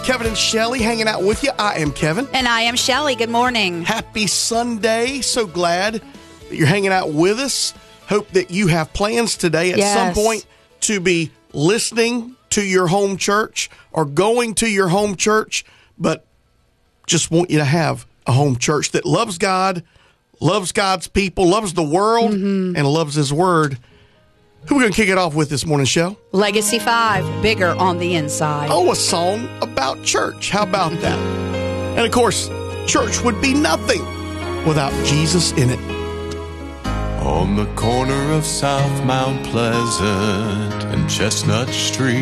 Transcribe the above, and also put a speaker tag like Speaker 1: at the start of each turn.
Speaker 1: Kevin and Shelly hanging out with you. I am Kevin.
Speaker 2: And I am Shelly. Good morning.
Speaker 1: Happy Sunday. So glad that you're hanging out with us. Hope that you have plans today at some point to be listening to your home church or going to your home church, but just want you to have a home church that loves God, loves God's people, loves the world, and loves His Word. Who are we going to kick it off with this morning, Shell?
Speaker 2: Legacy 5, Bigger on the Inside.
Speaker 1: Oh, a song about church. How about that? And of course, church would be nothing without Jesus in it.
Speaker 3: On the corner of South Mount Pleasant and Chestnut Street,